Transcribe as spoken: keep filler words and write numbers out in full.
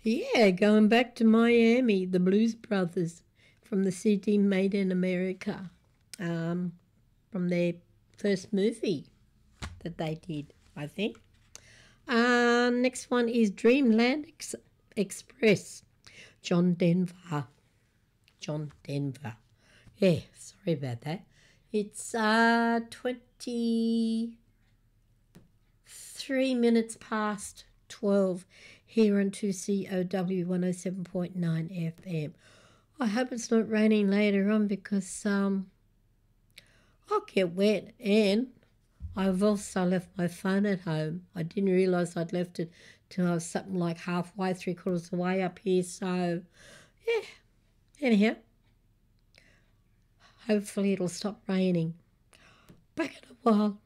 Yeah, going back to Miami, the Blues Brothers from the C D Made in America, um, from their first movie that they did, I think. Uh, next one is Dreamland Ex- Express, John Denver. John Denver. Yeah, sorry about that. It's uh, twenty-three minutes past twelve here on two C O W one oh seven point nine F M. I hope it's not raining later on because um, I'll get wet, and I've also left my phone at home. I didn't realise I'd left it till I was something like halfway, three quarters of the way up here. So, yeah, anyhow, hopefully it'll stop raining. Back in a while.